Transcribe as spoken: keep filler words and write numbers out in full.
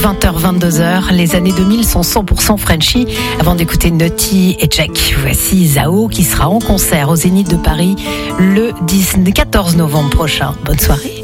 vingt heures vingt-deux heures, les années deux mille sont cent pour cent Frenchy. Avant d'écouter Naughty et Jack, voici Zao qui sera en concert au Zénith de Paris le quatorze novembre prochain. Bonne soirée.